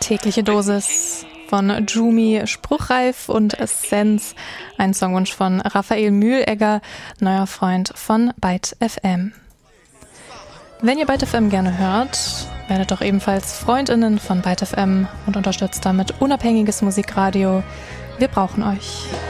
Tägliche Dosis von Jumi, Spruchreif und Essenz. Ein Songwunsch von Raphael Mühlegger, neuer Freund von Byte FM. Wenn ihr Byte FM gerne hört, werdet doch ebenfalls FreundInnen von Byte FM und unterstützt damit unabhängiges Musikradio. Wir brauchen euch.